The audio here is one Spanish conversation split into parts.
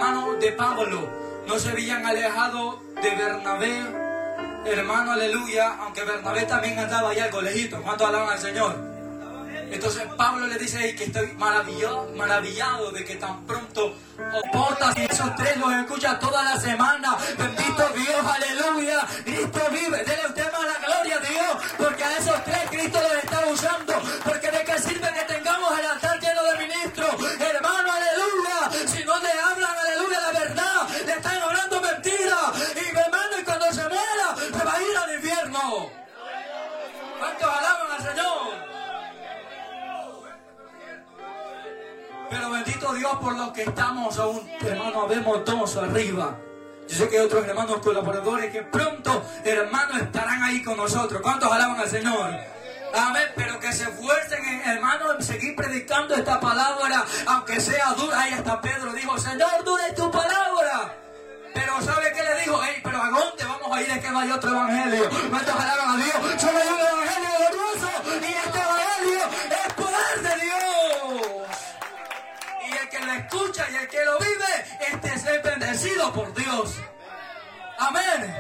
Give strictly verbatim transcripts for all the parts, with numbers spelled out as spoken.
hermanos de Pablo no se habían alejado de Bernabé, hermano, aleluya, aunque Bernabé también andaba allá al colegito. ¿Cuántos alaban al Señor? Entonces Pablo le dice ahí que estoy maravillado, maravillado de que tan pronto Opotas y esos tres los escucha toda la semana. Bendito Dios, aleluya. Cristo vive. Dele usted más la gloria a Dios, porque a esos tres Cristo los está usando. Porque de qué sirve que tengamos el altar lleno de ministros, hermano, aleluya, si no le hablan, aleluya, la verdad, le están hablando mentira. Y hermano, y cuando se muera, se va a ir al infierno. ¿Cuántos alaban al Señor? Pero bendito Dios por los que estamos aún, hermano, vemos todos arriba. Yo sé que hay otros hermanos colaboradores que pronto, hermanos, estarán ahí con nosotros. ¿Cuántos alaban al Señor? Amén, pero que se esfuercen, hermanos, en seguir predicando esta palabra, aunque sea dura. Ahí hasta Pedro dijo, Señor, dura es tu palabra. Pero ¿sabe qué le dijo? Ey, pero ¿a dónde vamos a ir? Es que no hay otro evangelio. ¿Cuántos alaban a Dios? Solo hay un evangelio glorioso, y este evangelio es poder de Dios. Y el que lo escucha y el que lo vive, este es el bendecido por Dios. Amén.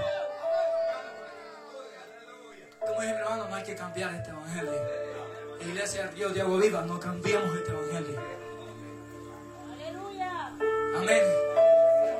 Como dije, mi hermano, no hay que cambiar este evangelio. La iglesia del Dios de agua viva, no cambiamos este evangelio. Aleluya. Amén.